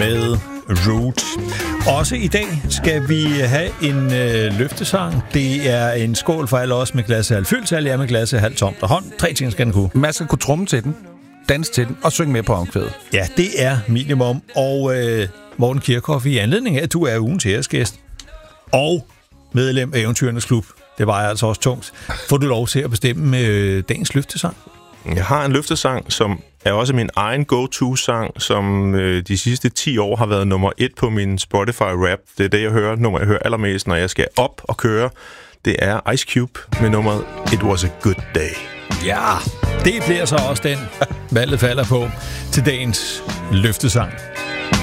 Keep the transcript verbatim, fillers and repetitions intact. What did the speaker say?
med Root. Også i dag skal vi have en øh, løftesang. Det er en skål for alle os med glasset halvt fyldt, så alle jer med glasset halvt tomt og hånd. Tre ting skal den kunne. Man skal kunne trumme til den, danse til den og synge med på omkvædet. Ja, det er minimum. Og øh, Morten Kirchhoff, i anledning af, at du er ugens æresgæst og medlem af Eventyrernes Klub, det var altså også tungt, får du lov til at bestemme øh, dagens løftesang? Jeg har en løftesang, som er også min egen go-to-sang, som øh, de sidste ti år har været nummer et på min Spotify-rap. Det er det, jeg hører, nummer jeg hører allermest, når jeg skal op og køre. Det er Ice Cube med nummeret It Was a Good Day. Ja, det bliver så også den, valget falder på til dagens løftesang.